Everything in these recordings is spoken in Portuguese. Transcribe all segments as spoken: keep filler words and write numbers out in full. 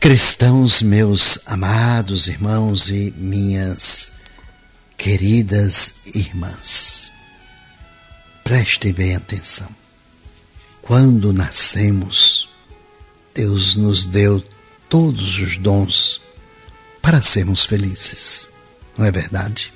Cristãos, meus amados irmãos e minhas queridas irmãs, prestem bem atenção. Quando nascemos, Deus nos deu todos os dons para sermos felizes, não é verdade?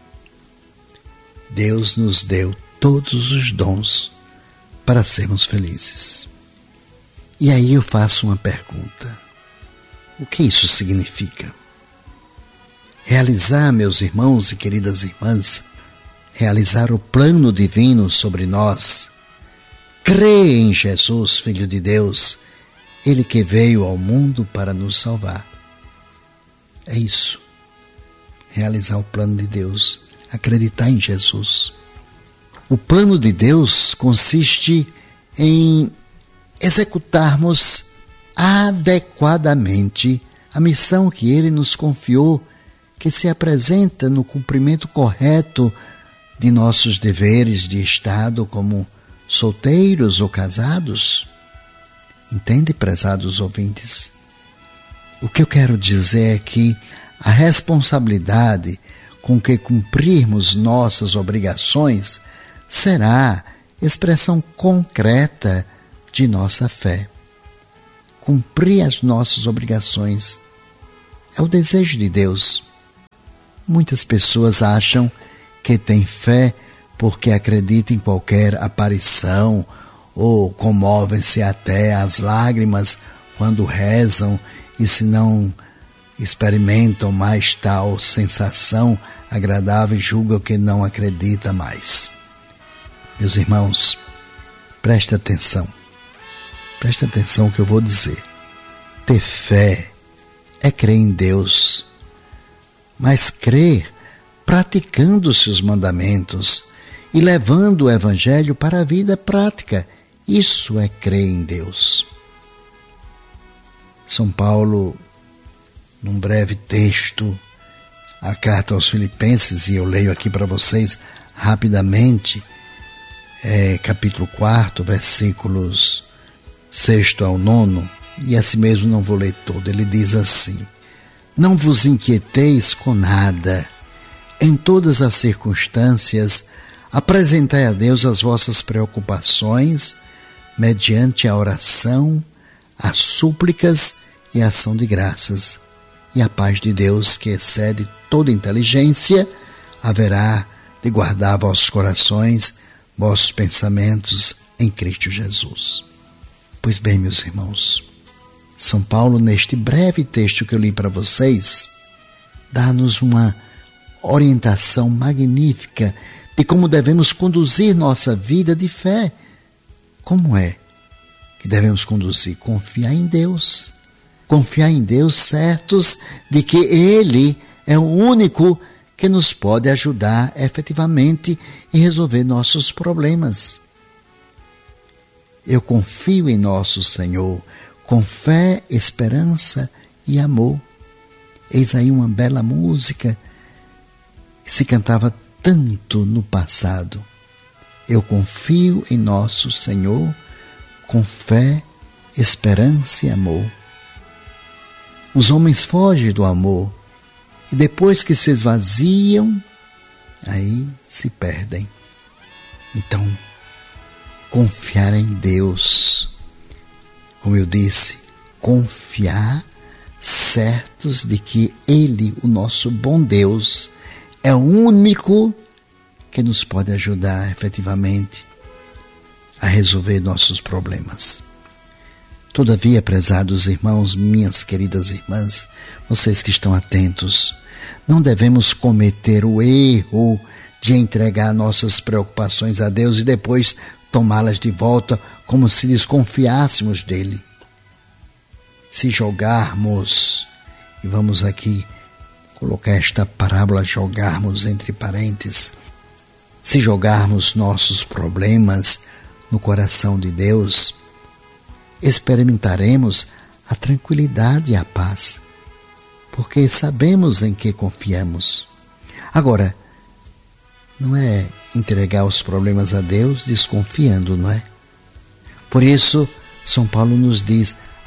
Deus nos deu todos os dons para sermos felizes. E aí eu faço uma pergunta. O que isso significa? Realizar, meus irmãos e queridas irmãs, realizar o plano divino sobre nós, crer em Jesus, Filho de Deus, Ele que veio ao mundo para nos salvar. É isso. Realizar o plano de Deus, acreditar em Jesus. O plano de Deus consiste em executarmos adequadamente a missão que Ele nos confiou, que se apresenta no cumprimento correto de nossos deveres de Estado como solteiros ou casados. Entende, prezados ouvintes? O que eu quero dizer é que a responsabilidade com que cumprirmos nossas obrigações será expressão concreta de nossa fé. Cumprir as nossas obrigações é o desejo de Deus. Muitas pessoas acham que têm fé porque acreditam em qualquer aparição ou comovem-se até às lágrimas quando rezam e se não experimentam mais tal sensação agradável julgam que não acredita mais. Meus irmãos, preste atenção. Preste atenção no que eu vou dizer. Ter fé é crer em Deus, mas crer praticando os seus mandamentos e levando o Evangelho para a vida prática. Isso é crer em Deus. São Paulo, num breve texto, a carta aos Filipenses, e eu leio aqui para vocês rapidamente, é, capítulo quatro, versículos sexto ao nono, e assim mesmo não vou ler todo. Ele diz assim: não vos inquieteis com nada, em todas as circunstâncias apresentai a Deus as vossas preocupações mediante a oração, as súplicas e a ação de graças, e a paz de Deus, que excede toda inteligência, haverá de guardar vossos corações, vossos pensamentos em Cristo Jesus. Pois bem, meus irmãos, São Paulo, neste breve texto que eu li para vocês, dá-nos uma orientação magnífica de como devemos conduzir nossa vida de fé. Como é que devemos conduzir? Confiar em Deus. Confiar em Deus, certos de que Ele é o único que nos pode ajudar efetivamente em resolver nossos problemas. Eu confio em nosso Senhor, com fé, esperança e amor. Eis aí uma bela música que se cantava tanto no passado. Eu confio em nosso Senhor, com fé, esperança e amor. Os homens fogem do amor e depois que se esvaziam, aí se perdem. Então, confiar em Deus, como eu disse, confiar certos de que Ele, o nosso bom Deus, é o único que nos pode ajudar efetivamente a resolver nossos problemas. Todavia, prezados irmãos, minhas queridas irmãs, vocês que estão atentos, não devemos cometer o erro de entregar nossas preocupações a Deus e depois tomá-las de volta como se desconfiássemos dele. Se jogarmos, e vamos aqui colocar esta parábola, jogarmos entre parênteses, se jogarmos nossos problemas no coração de Deus, experimentaremos a tranquilidade e a paz, porque sabemos em que confiamos. Agora, não é entregar os problemas a Deus desconfiando, não é? Por isso, São Paulo nos diz: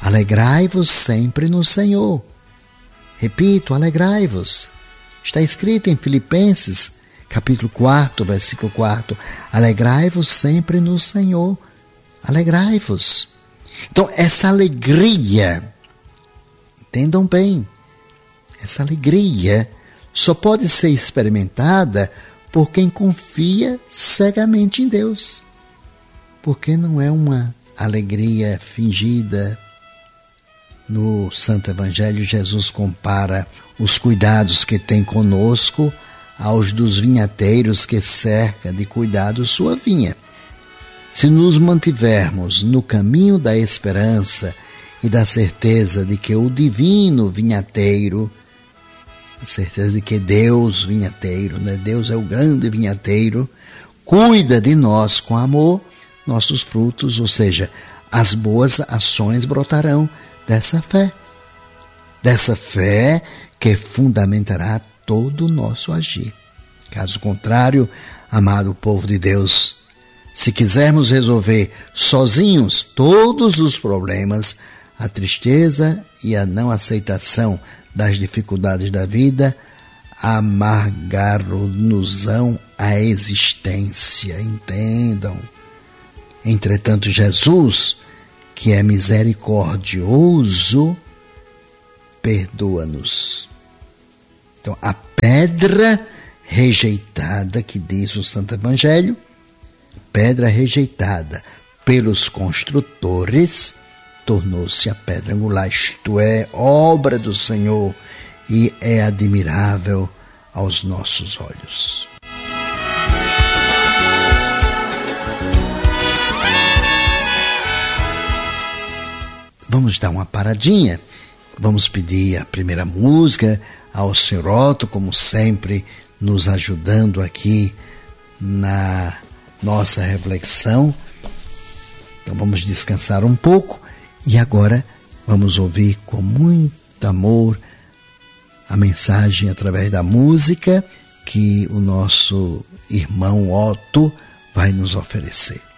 Alegrai-vos sempre no Senhor. Repito, alegrai-vos. Está escrito em Filipenses, capítulo quatro, versículo quatro. Alegrai-vos sempre no Senhor. Alegrai-vos. Então, essa alegria, entendam bem, essa alegria só pode ser experimentada por quem confia cegamente em Deus. Porque não é uma alegria fingida. No Santo Evangelho, Jesus compara os cuidados que tem conosco aos dos vinhateiros que cerca de cuidado sua vinha. Se nos mantivermos no caminho da esperança e da certeza de que o divino vinhateiro, a certeza de que Deus vinhateiro, né? Deus é o grande vinhateiro, cuida de nós com amor, nossos frutos, ou seja, as boas ações brotarão dessa fé. Dessa fé que fundamentará todo o nosso agir. Caso contrário, amado povo de Deus, se quisermos resolver sozinhos todos os problemas, a tristeza e a não aceitação das dificuldades da vida amargaram-nos-ão a existência. Entendam. Entretanto, Jesus, que é misericordioso, perdoa-nos. Então, a pedra rejeitada, que diz o Santo Evangelho, pedra rejeitada pelos construtores, tornou-se a pedra angular, isto é, obra do Senhor, e é admirável aos nossos olhos. Vamos dar uma paradinha, vamos pedir a primeira música ao senhor Otto, como sempre, nos ajudando aqui na nossa reflexão. Então vamos descansar um pouco e agora vamos ouvir com muito amor a mensagem através da música que o nosso irmão Otto vai nos oferecer.